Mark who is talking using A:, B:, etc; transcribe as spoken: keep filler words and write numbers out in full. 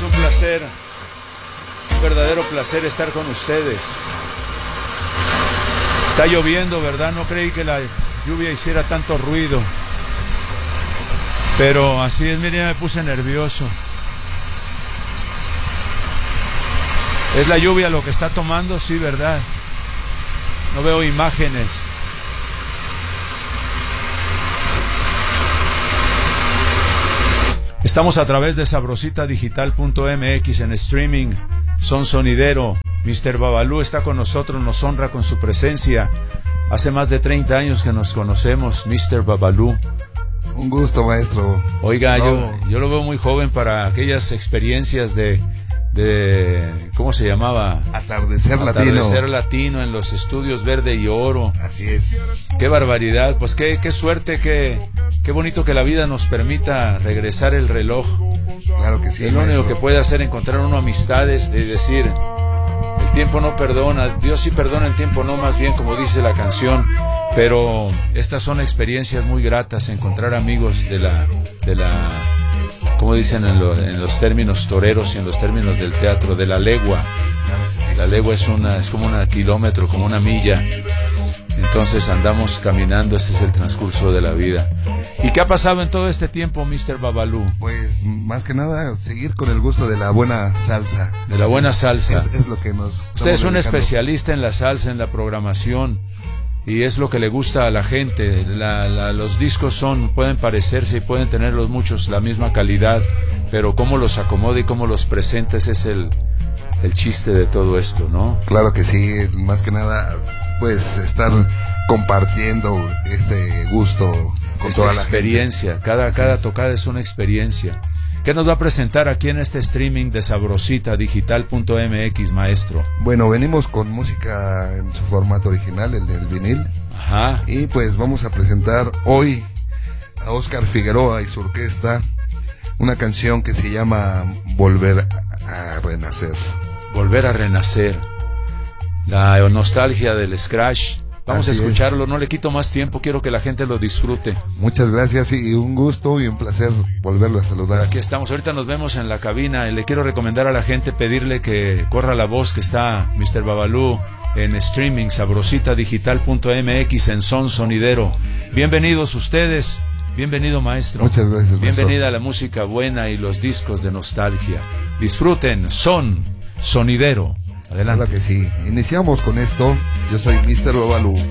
A: un placer, un verdadero placer estar con ustedes. Está lloviendo, ¿verdad? No creí que la lluvia hiciera tanto ruido. Pero así es, miren, me puse nervioso. ¿Es la lluvia lo que está tomando? Sí, ¿verdad? No veo imágenes. Estamos a través de sabrosita digital punto m x en streaming. Son Sonidero. mister Babalú está con nosotros, nos honra con su presencia. Hace más de treinta años que nos conocemos, mister Babalú.
B: Un gusto, maestro.
A: Oiga,
B: no.
A: yo, yo lo veo muy joven para aquellas experiencias de, de ¿cómo se llamaba?
B: Atardecer,
A: Atardecer
B: Latino.
A: Latino en los estudios Verde y Oro.
B: Así es.
A: Qué barbaridad, pues qué, qué suerte, qué, qué bonito que la vida nos permita regresar el reloj.
B: Claro que sí,
A: Es lo
B: maestro.
A: único que puede hacer encontrar uno amistades, de decir, el tiempo no perdona, Dios sí perdona, el tiempo no, más bien como dice la canción. Pero estas son experiencias muy gratas, encontrar amigos de la, de la, como dicen en, lo, en los términos toreros y en los términos del teatro, de la legua. La legua es una, es como un kilómetro, como una milla. Entonces andamos caminando, este es el transcurso de la vida. ¿Y qué ha pasado en todo este tiempo, mister Babalú?
B: Pues más que nada seguir con el gusto de la buena salsa.
A: De la buena salsa.
B: Es, es lo que nos.
A: Usted es un
B: dedicando.
A: especialista en la salsa, en la programación. Y es lo que le gusta a la gente. La, la, los discos son, pueden parecerse y pueden tenerlos muchos la misma calidad, pero cómo los acomoda y cómo los presenta, ese es el, el chiste de todo esto, ¿no?
B: Claro que sí, más que nada, pues estar compartiendo este gusto con
A: Esta
B: toda la
A: experiencia,
B: gente.
A: cada, cada tocada es una experiencia. ¿Qué nos va a presentar aquí en este streaming de sabrosita digital punto m x, maestro?
B: Bueno, venimos con música en su formato original, el del vinil.
A: Ajá.
B: Y pues vamos a presentar hoy a Óscar Figueroa y su orquesta una canción que se llama Volver a Renacer.
A: Volver a renacer. La nostalgia del scratch. Vamos
B: Así
A: a escucharlo,
B: es.
A: no le quito más tiempo, quiero que la gente lo disfrute.
B: Muchas gracias y un gusto y un placer volverlo a saludar.
A: Aquí estamos, ahorita nos vemos en la cabina y le quiero recomendar a la gente, pedirle que corra la voz que está mister Babalú en streaming, sabrosita digital punto m x en Son Sonidero. Bienvenidos ustedes, bienvenido maestro.
B: Muchas gracias, maestro.
A: Bienvenida a la música buena y los discos de nostalgia. Disfruten, Son Sonidero. Adelante.
B: Claro que sí. Iniciamos con esto. Yo soy mister Babalú.